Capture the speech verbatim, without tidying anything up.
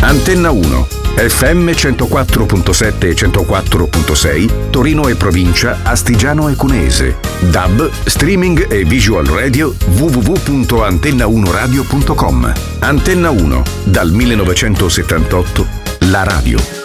Antenna uno, F M centoquattro virgola sette e centoquattro virgola sei, Torino e provincia, Astigiano e Cuneese. D A B, streaming e visual radio, w w w punto antenna uno radio punto com. Antenna uno, dal millenovecentosettantotto, la radio